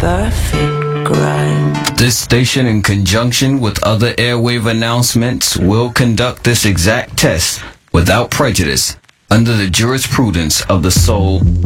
perfect grind. This station, in conjunction with other airwave announcements, will conduct this exact test without prejudice under the jurisprudence of the Soul